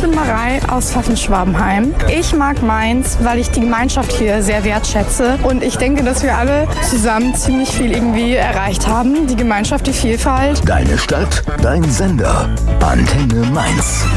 bin Marei aus Pfaffenschwabenheim. Ich mag Mainz, weil ich die Gemeinschaft hier sehr wertschätze. Und ich denke, dass wir alle zusammen ziemlich viel irgendwie erreicht haben. Die Gemeinschaft, die Vielfalt. Deine Stadt, dein Sender. Antenne Mainz.